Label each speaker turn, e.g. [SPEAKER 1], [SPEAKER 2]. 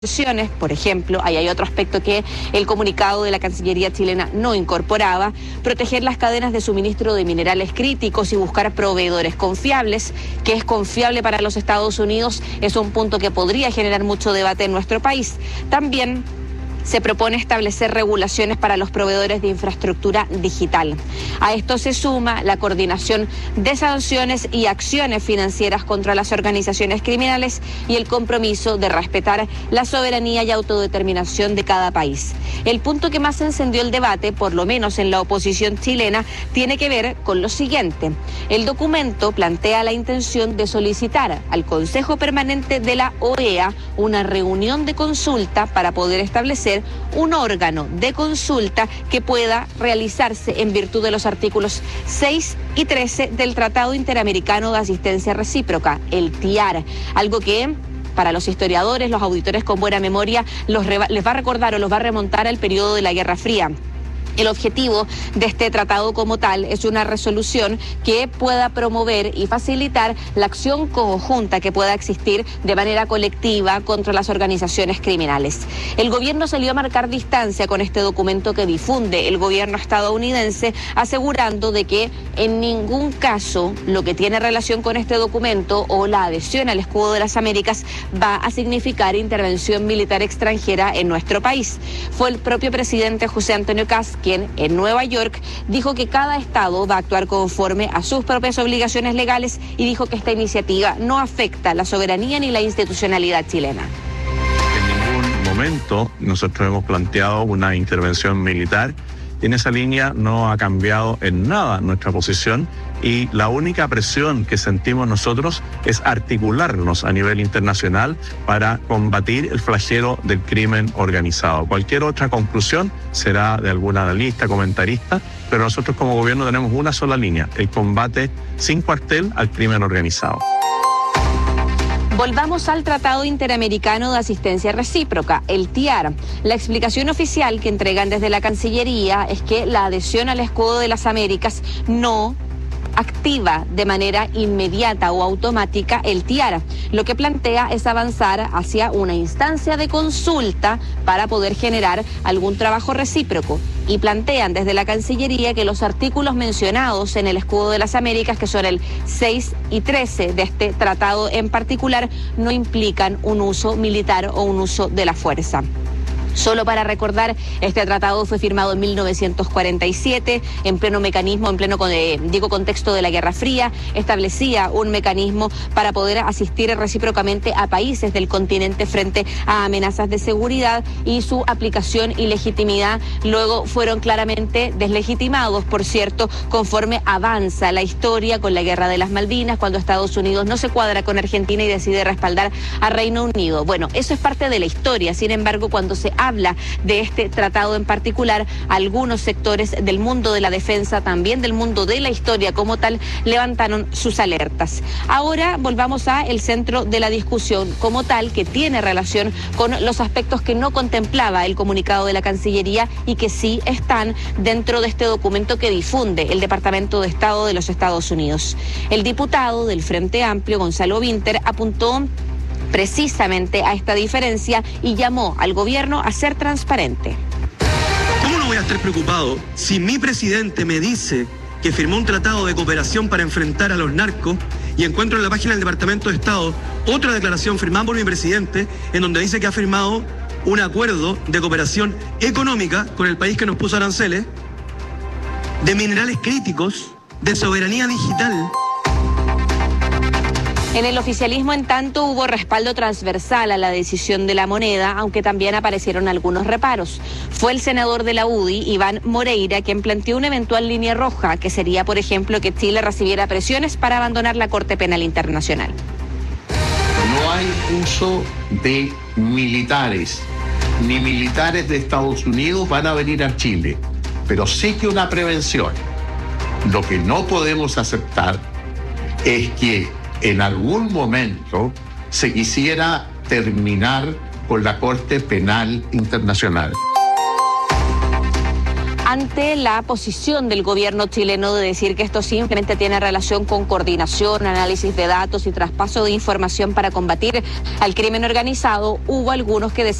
[SPEAKER 1] Por ejemplo, ahí hay otro aspecto que el comunicado de la Cancillería chilena no incorporaba: proteger las cadenas de suministro de minerales críticos y buscar proveedores confiables. Que es confiable para los Estados Unidos es un punto que podría generar mucho debate en nuestro país. También se propone establecer regulaciones para los proveedores de infraestructura digital. A esto se suma la coordinación de sanciones y acciones financieras contra las organizaciones criminales y el compromiso de respetar la soberanía y autodeterminación de cada país. El punto que más encendió el debate, por lo menos en la oposición chilena, tiene que ver con lo siguiente. El documento plantea la intención de solicitar al Consejo Permanente de la OEA una reunión de consulta para poder establecer un órgano de consulta que pueda realizarse en virtud de los artículos 6 y 13 del Tratado Interamericano de Asistencia Recíproca, el TIAR, algo que para los historiadores, los auditores con buena memoria, les va a recordar o los va a remontar al periodo de la Guerra Fría. El objetivo de este tratado como tal es una resolución que pueda promover y facilitar la acción conjunta que pueda existir de manera colectiva contra las organizaciones criminales. El gobierno salió a marcar distancia con este documento que difunde el gobierno estadounidense, asegurando de que en ningún caso lo que tiene relación con este documento o la adhesión al Escudo de las Américas va a significar intervención militar extranjera en nuestro país. Fue el propio presidente José Antonio Kast quien en Nueva York dijo que cada estado va a actuar conforme a sus propias obligaciones legales y dijo que esta iniciativa no afecta la soberanía ni la institucionalidad chilena.
[SPEAKER 2] En ningún momento nosotros hemos planteado una intervención militar. En esa línea no ha cambiado en nada nuestra posición y la única presión que sentimos nosotros es articularnos a nivel internacional para combatir el flagelo del crimen organizado. Cualquier otra conclusión será de algún analista, comentarista, pero nosotros como gobierno tenemos una sola línea: el combate sin cuartel al crimen organizado.
[SPEAKER 1] Volvamos al Tratado Interamericano de Asistencia Recíproca, el TIAR. La explicación oficial que entregan desde la Cancillería es que la adhesión al Escudo de las Américas no activa de manera inmediata o automática el TIAR. Lo que plantea es avanzar hacia una instancia de consulta para poder generar algún trabajo recíproco. Y plantean desde la Cancillería que los artículos mencionados en el Escudo de las Américas, que son el 6 y 13 de este tratado en particular, no implican un uso militar o un uso de la fuerza. Solo para recordar, este tratado fue firmado en 1947, en pleno contexto de la Guerra Fría. Establecía un mecanismo para poder asistir recíprocamente a países del continente frente a amenazas de seguridad, y su aplicación y legitimidad luego fueron claramente deslegitimados, por cierto, conforme avanza la historia con la Guerra de las Malvinas, cuando Estados Unidos no se cuadra con Argentina y decide respaldar a Reino Unido. Bueno, eso es parte de la historia. Sin embargo, cuando se habla de este tratado en particular, algunos sectores del mundo de la defensa, también del mundo de la historia como tal, levantaron sus alertas. Ahora volvamos a el centro de la discusión como tal, que tiene relación con los aspectos que no contemplaba el comunicado de la Cancillería y que sí están dentro de este documento que difunde el Departamento de Estado de los Estados Unidos. El diputado del Frente Amplio, Gonzalo Vinter, apuntó precisamente a esta diferencia y llamó al gobierno a ser transparente.
[SPEAKER 3] ¿Cómo no voy a estar preocupado si mi presidente me dice que firmó un tratado de cooperación para enfrentar a los narcos y encuentro en la página del Departamento de Estado otra declaración firmada por mi presidente en donde dice que ha firmado un acuerdo de cooperación económica con el país que nos puso aranceles, de minerales críticos, de soberanía digital?
[SPEAKER 1] En el oficialismo, en tanto, hubo respaldo transversal a la decisión de la moneda, aunque también aparecieron algunos reparos. Fue el senador de la UDI, Iván Moreira, quien planteó una eventual línea roja, que sería, por ejemplo, que Chile recibiera presiones para abandonar la Corte Penal Internacional.
[SPEAKER 4] No hay uso de militares, ni militares de Estados Unidos van a venir a Chile, pero sí que una prevención. Lo que no podemos aceptar es que en algún momento se quisiera terminar con la Corte Penal Internacional.
[SPEAKER 1] ante la posición del gobierno chileno de decir que esto simplemente tiene relación con coordinación, análisis de datos y traspaso de información para combatir al crimen organizado, hubo algunos que decían